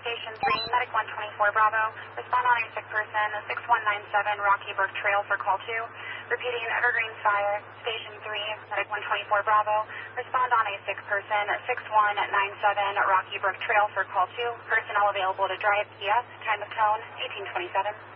Station 3, Medic 124 Bravo. Respond on a sick person, 6197 Rocky Brook Trail for call 2. Repeating, Evergreen Fire, Station 3, Medic 124 Bravo. Respond on a sick person, 6197 Rocky Brook Trail for call 2. Personnel available to drive EF, time of tone, 1827.